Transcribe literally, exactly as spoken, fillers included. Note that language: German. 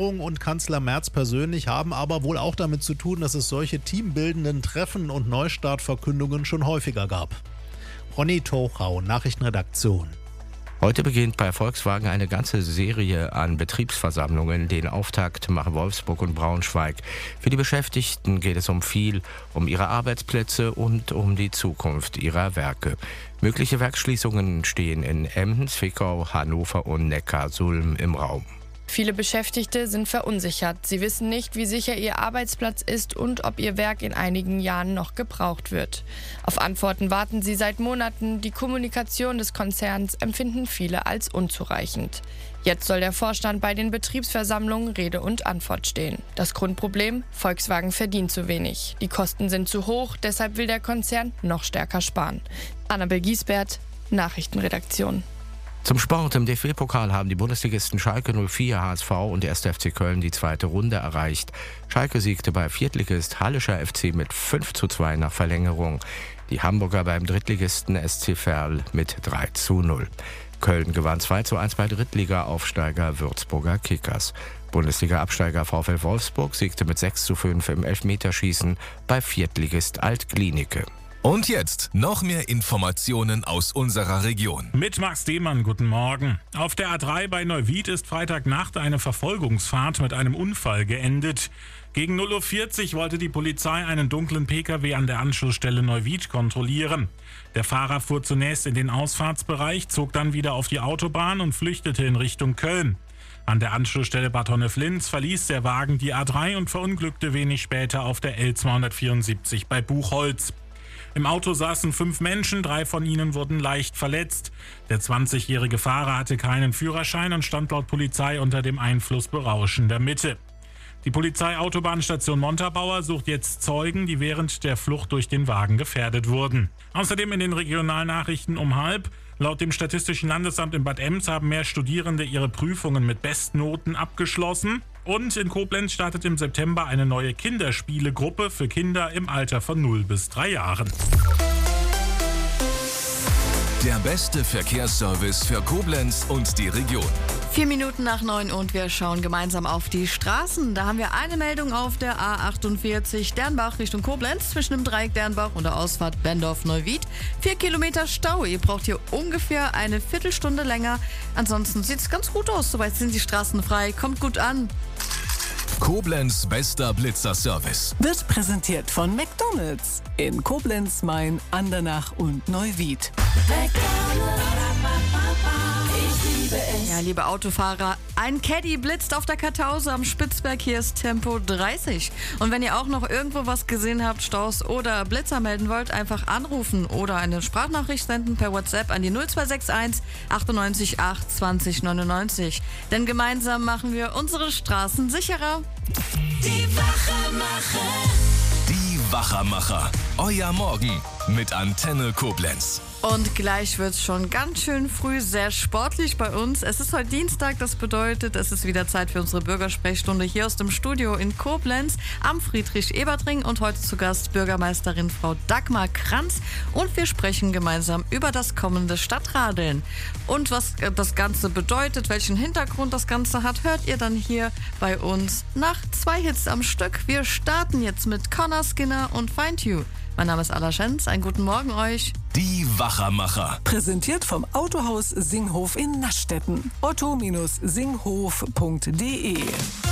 Regierung und Kanzler Merz persönlich haben aber wohl auch damit zu tun, dass es solche teambildenden Treffen und Neustartverkündungen schon häufiger gab. Ronny Tochau, Nachrichtenredaktion. Heute beginnt bei Volkswagen eine ganze Serie an Betriebsversammlungen. Den Auftakt machen Wolfsburg und Braunschweig. Für die Beschäftigten geht es um viel, um ihre Arbeitsplätze und um die Zukunft ihrer Werke. Mögliche Werksschließungen stehen in Emden, Zwickau, Hannover und Neckarsulm im Raum. Viele Beschäftigte sind verunsichert. Sie wissen nicht, wie sicher ihr Arbeitsplatz ist und ob ihr Werk in einigen Jahren noch gebraucht wird. Auf Antworten warten sie seit Monaten. Die Kommunikation des Konzerns empfinden viele als unzureichend. Jetzt soll der Vorstand bei den Betriebsversammlungen Rede und Antwort stehen. Das Grundproblem? Volkswagen verdient zu wenig. Die Kosten sind zu hoch, deshalb will der Konzern noch stärker sparen. Annabel Giesbert, Nachrichtenredaktion. Zum Sport im D F B-Pokal haben die Bundesligisten Schalke null vier, H S V und der erste F C Köln die zweite Runde erreicht. Schalke siegte bei Viertligist Hallischer F C mit fünf zu zwei nach Verlängerung. Die Hamburger beim Drittligisten S C Verl mit drei zu null. Köln gewann zwei zu eins bei Drittliga-Aufsteiger Würzburger Kickers. Bundesliga-Absteiger VfL Wolfsburg siegte mit sechs zu fünf im Elfmeterschießen bei Viertligist Alt-Glienicke. Und jetzt noch mehr Informationen aus unserer Region. Mit Max Demann, guten Morgen. Auf der A drei bei Neuwied ist Freitagnacht eine Verfolgungsfahrt mit einem Unfall geendet. Gegen null Uhr vierzig wollte die Polizei einen dunklen Pkw an der Anschlussstelle Neuwied kontrollieren. Der Fahrer fuhr zunächst in den Ausfahrtsbereich, zog dann wieder auf die Autobahn und flüchtete in Richtung Köln. An der Anschlussstelle Bad Honnef-Linz verließ der Wagen die A drei und verunglückte wenig später auf der L zweihundertvierundsiebzig bei Buchholz. Im Auto saßen fünf Menschen, drei von ihnen wurden leicht verletzt. Der zwanzigjährige Fahrer hatte keinen Führerschein und stand laut Polizei unter dem Einfluss berauschender Mittel. Die Polizeiautobahnstation Montabaur sucht jetzt Zeugen, die während der Flucht durch den Wagen gefährdet wurden. Außerdem in den Regionalnachrichten um halb. Laut dem Statistischen Landesamt in Bad Ems haben mehr Studierende ihre Prüfungen mit Bestnoten abgeschlossen. Und in Koblenz startet im September eine neue Kinderspielegruppe für Kinder im Alter von null bis drei Jahren. Der beste Verkehrsservice für Koblenz und die Region. Vier Minuten nach neun und wir schauen gemeinsam auf die Straßen. Da haben wir eine Meldung auf der A achtundvierzig Dernbach Richtung Koblenz zwischen dem Dreieck Dernbach und der Ausfahrt Bendorf-Neuwied. Vier Kilometer Stau. Ihr braucht hier ungefähr eine Viertelstunde länger. Ansonsten sieht es ganz gut aus. Soweit sind die Straßen frei. Kommt gut an. Koblenz bester Blitzer-Service. Wird präsentiert von McDonald's in Koblenz, Main, Andernach und Neuwied. Ja, liebe Autofahrer, ein Caddy blitzt auf der Kartause am Spitzberg. Hier ist Tempo dreißig. Und wenn ihr auch noch irgendwo was gesehen habt, Staus oder Blitzer melden wollt, einfach anrufen oder eine Sprachnachricht senden per WhatsApp an die null zwei sechs eins achtundneunzig acht zwanzig neunundneunzig. Denn gemeinsam machen wir unsere Straßen sicherer. Die Wachermacher. Die Wachermacher. Euer Morgen mit Antenne Koblenz. Und gleich wird's schon ganz schön früh sehr sportlich bei uns. Es ist heute Dienstag, das bedeutet, es ist wieder Zeit für unsere Bürgersprechstunde hier aus dem Studio in Koblenz am Friedrich-Ebert-Ring und heute zu Gast Bürgermeisterin Frau Dagmar Kranz und wir sprechen gemeinsam über das kommende Stadtradeln. Und was das Ganze bedeutet, welchen Hintergrund das Ganze hat, hört ihr dann hier bei uns nach zwei Hits am Stück. Wir starten jetzt mit Connor Skinner und Find You. Mein Name ist Alla Schenz, einen guten Morgen euch. Die Wachermacher. Präsentiert vom Autohaus Singhof in Naschstetten. otto Bindestrich singhof punkt de